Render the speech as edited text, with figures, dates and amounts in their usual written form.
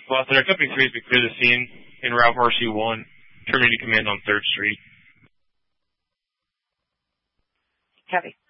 Boston, Company 3 has been clear the scene in Route RC1, terminating command on 3rd Street. Copy.